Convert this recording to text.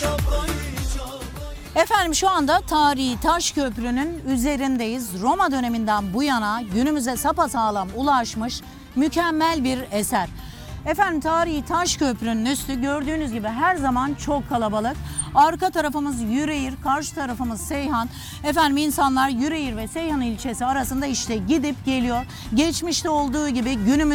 Efendim şu anda tarihi Taşköprü'nün üzerindeyiz. Roma döneminden bu yana günümüze sapasağlam ulaşmış mükemmel bir eser. Efendim tarihi Taşköprü'nün üstü gördüğünüz gibi her zaman çok kalabalık. Arka tarafımız Yüreğir, karşı tarafımız Seyhan. Efendim insanlar Yüreğir ve Seyhan ilçesi arasında işte gidip geliyor. Geçmişte olduğu gibi günümüz